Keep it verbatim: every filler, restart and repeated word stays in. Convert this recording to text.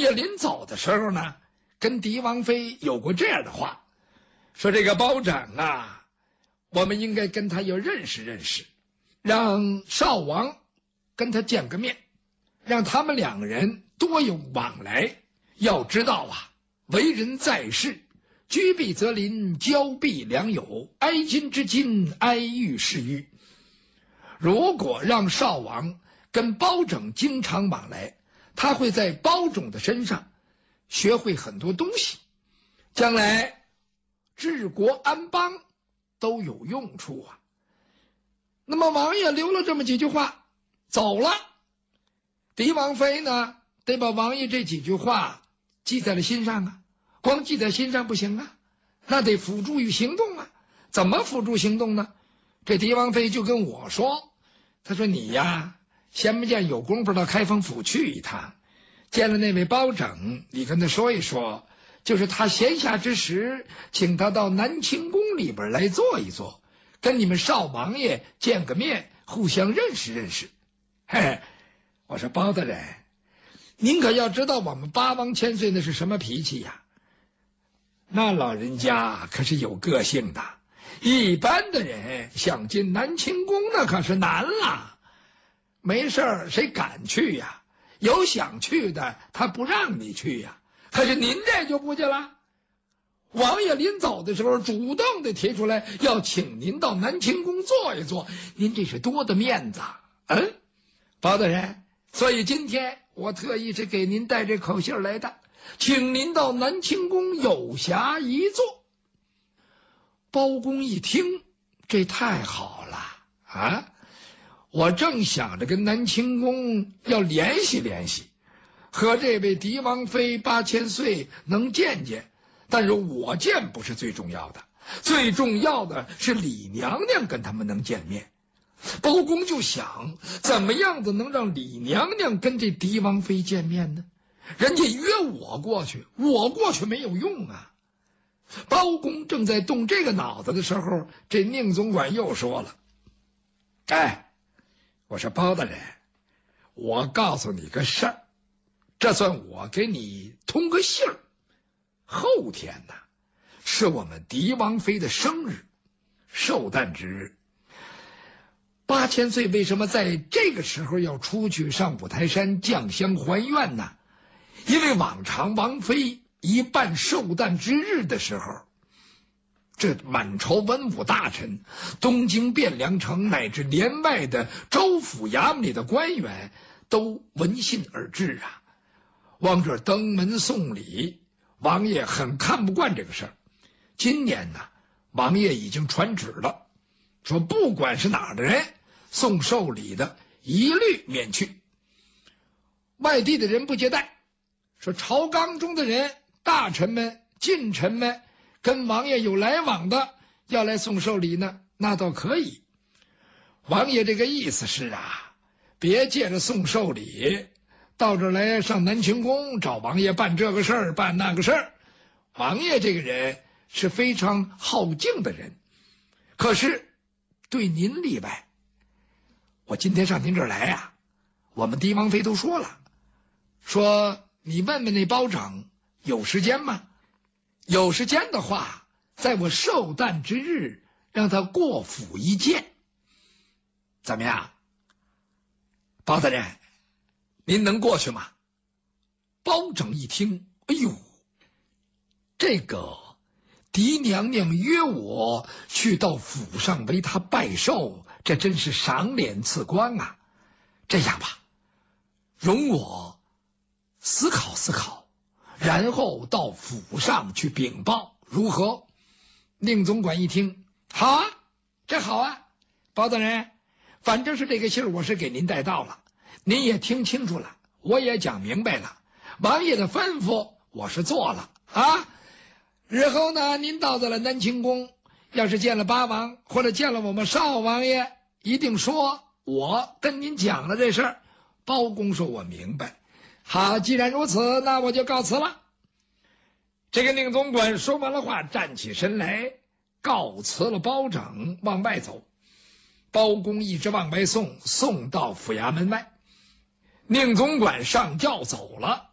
爷临走的时候呢，跟狄王妃有过这样的话，说这个包拯啊，我们应该跟他要认识认识，让少王跟他见个面，让他们两个人多有往来。要知道啊，为人在世，居必择邻，交必良友，哀今之今，哀欲是欲。如果让少王跟包拯经常往来，他会在包拯的身上学会很多东西，将来治国安邦都有用处啊。那么王爷留了这么几句话走了，狄王妃呢得把王爷这几句话记在了心上啊，光记在心上不行啊，那得付诸于行动啊。怎么付诸行动呢？这狄王妃就跟我说，她说你呀，闲不见有功夫到开封府去一趟，见了那位包拯，你跟他说一说，就是他闲暇之时，请他到南清宫里边来坐一坐，跟你们少王爷见个面，互相认识认识。嘿，我说包大人，您可要知道我们八王千岁那是什么脾气呀？那老人家可是有个性的，一般的人想进南清宫那可是难了。没事儿谁敢去呀？有想去的他不让你去呀。可是您这就不去了，王爷临走的时候主动的提出来要请您到南清宫坐一坐，您这是多的面子啊。嗯，包大人，所以今天我特意是给您带这口信来的，请您到南清宫有暇一坐。包公一听，这太好了啊！我正想着跟南清宫要联系联系，和这位狄王妃八千岁能见见，但是我见不是最重要的，最重要的是李娘娘跟他们能见面。包公就想，怎么样子能让李娘娘跟这狄王妃见面呢？人家约我过去，我过去没有用啊。包公正在动这个脑子的时候，这宁总管又说了，哎，我说包大人，我告诉你个事儿，这算我给你通个信儿。后天呢，是我们狄王妃的生日，寿诞之日。八千岁为什么在这个时候要出去上五台山降香还愿呢？因为往常王妃一办寿诞之日的时候，这满朝文武大臣、东京汴梁城乃至连外的州府衙门里的官员都闻信而至啊，往这登门送礼。王爷很看不惯这个事儿，今年呢，王爷已经传旨了，说不管是哪儿的人送寿礼的一律免去，外地的人不接待。说朝纲中的人，大臣们、近臣们跟王爷有来往的要来送寿礼呢，那倒可以。王爷这个意思是啊，别借着送寿礼到这儿来上南清宫找王爷办这个事儿办那个事儿。王爷这个人是非常好敬的人，可是对您例外。我今天上您这儿来呀、啊，我们狄王妃都说了，说你问问那包拯有时间吗？有时间的话，在我寿诞之日让他过府一见，怎么样？包大人，您能过去吗？包拯一听，哎呦，这个狄娘娘约我去到府上为她拜寿，这真是赏脸赐光啊。这样吧，容我思考思考，然后到府上去禀报，如何？宁总管一听，好啊，这好啊，包大人，反正是这个信儿我是给您带到了，您也听清楚了，我也讲明白了，王爷的吩咐我是做了啊。日后呢，您到了南清宫，要是见了八王或者见了我们少王爷，一定说我跟您讲了这事儿。包公说我明白。好，既然如此，那我就告辞了。这个宁总管说完了话，站起身来告辞了包拯，往外走。包公一直往外送，送到府衙门外。宁总管上轿走了，